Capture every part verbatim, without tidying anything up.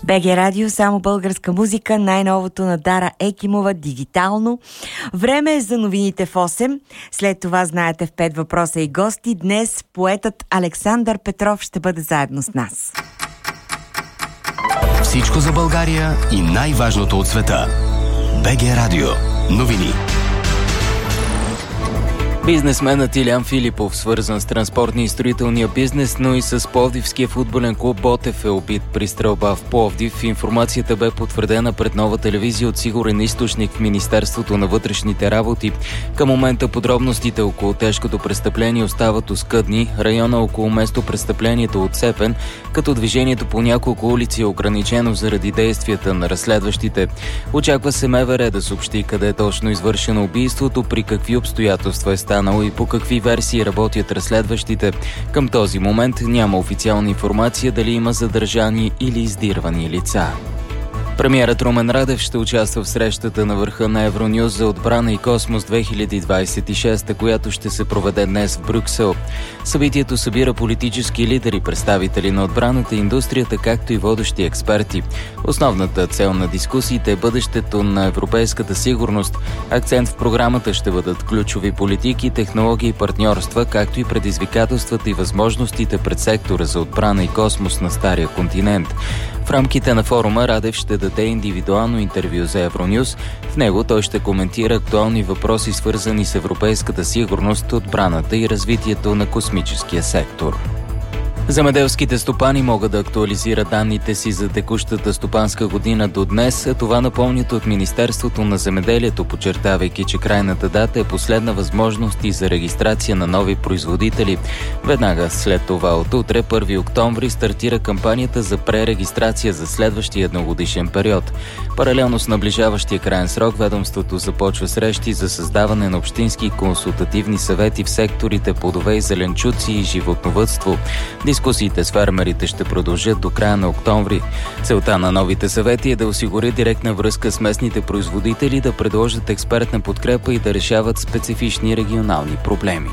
БГ Радио, само българска музика, най-новото на Дара Екимова, дигитално. Време е за новините в осем. След това знаете в пет въпроса и гости. Днес поетът Александър Петров ще бъде заедно с нас. Всичко за България и най-важното от света. БГ Радио. Новини. Бизнесменът Илян Филипов, свързан с транспортния и строителния бизнес, но и с Пловдивския футболен клуб Ботев, е убит при стрелба в Пловдив. Информацията бе потвърдена пред Нова телевизия от сигурен източник в Министерството на вътрешните работи. Към момента подробностите около тежкото престъпление остават оскъдни. Района около местопрестъплението е отцепен, като движението по няколко улици е ограничено заради действията на разследващите. Очаква се МВР да съобщи къде е точно извършено убийството, при какви обстоятелства е станало и по какви версии работят разследващите. Към този момент няма официална информация дали има задържани или издирвани лица. Премиерът Румен Радев ще участва в срещата на върха на Евронюз за отбрана и космос две хиляди двадесет и шеста, която ще се проведе днес в Брюксел. Събитието събира политически лидери, представители на отбраната и индустрията, както и водещи експерти. Основната цел на дискусиите е бъдещето на европейската сигурност. Акцент в програмата ще бъдат ключови политики, технологии и партньорства, както и предизвикателствата и възможностите пред сектора за отбрана и космос на Стария континент. В рамките на форума Радев ще даде индивидуално интервю за Евронюз. В него той ще коментира актуални въпроси, свързани с европейската сигурност, отбраната и развитието на космическия сектор. Земеделските стопани могат да актуализират данните си за текущата стопанска година до днес. Това напомнят от Министерството на земеделието, подчертавайки, че крайната дата е последна възможност и за регистрация на нови производители. Веднага след това от утре, първи октомври, стартира кампанията за пререгистрация за следващия едногодишен период. Паралелно с наближаващия крайен срок, ведомството започва срещи за създаване на общински консултативни съвети в секторите плодове и зеленчуци и животновъдство. Дискусиите с фермерите ще продължат до края на октомври. Целта на новите съвети е да осигури директна връзка с местните производители, да предложат експертна подкрепа и да решават специфични регионални проблеми.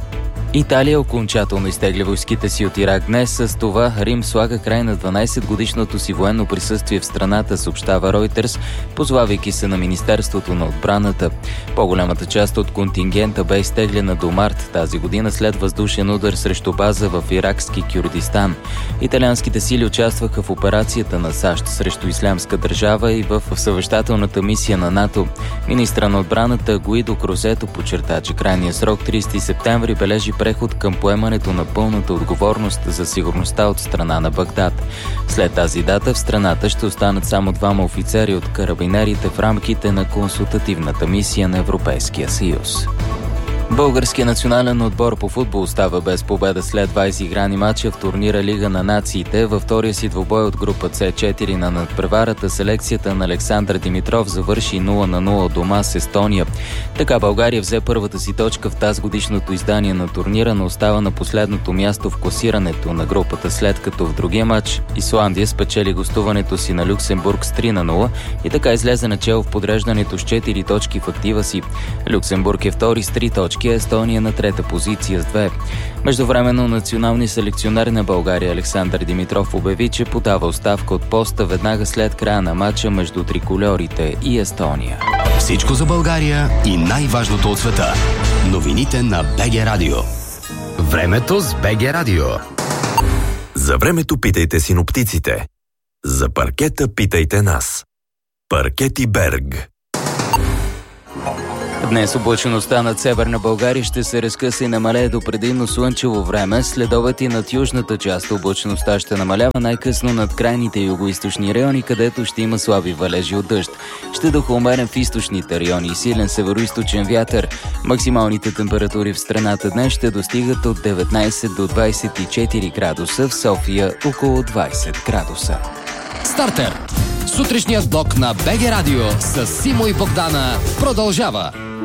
Италия окончателно изтегля войските си от Ирак днес. С това Рим слага край на дванадесетгодишното си военно присъствие в страната, съобщава Ройтерс, позовавайки се на Министерството на отбраната. По-голямата част от контингента бе изтеглена до март тази година след въздушен удар срещу база в иракски Кюрдистан. Италианските сили участваха в операцията на САЩ срещу Ислямска държава и в съвещателната мисия на НАТО. Министра на отбраната Гуидо Крозето подчерта, че крайният срок тридесети септември бележи преход към поемането на пълната отговорност за сигурността от страна на Багдад. След тази дата в страната ще останат само двама офицери от карабинерите в рамките на консултативната мисия на Европейския съюз. Българският национален отбор по футбол остава без победа след двадесет играни мача в турнира Лига на нациите. Във втория си двубой от група С четири на надпреварата селекцията на Александър Димитров завърши нула на нула дома с Естония. Така България взе първата си точка в тазгодишното издание на турнира, но остава на последното място в класирането на групата, след като в другия матч Исландия спечели гостуването си на Люксембург с три на нула и така излезе начело в подреждането с четири точки в актива си. Люксембург е втори с три точки, Естония на трета позиция с две. Междувременно националният селекционер на България Александър Димитров обяви, че подава оставка от поста веднага след края на матча между трикольорите и Естония. Всичко за България и най-важното от света. Новините на БГ Радио. Времето с БГ Радио. За времето питайте синоптиците. За паркета питайте нас. Паркети Берг. Днес облачеността над северна България ще се разкъса и намалее до предимно слънчево време. Следобед и над южната част облачеността ще намалява, най-късно над крайните югоизточни райони, където ще има слаби валежи от дъжд. Ще духа умерен в източните райони и силен североизточен вятър. Максималните температури в страната днес ще достигат от деветнадесет до двадесет и четири градуса, в София около двадесет градуса. Стартер! Сутрешният блок на БГ Радио с Симо и Богдана продължава.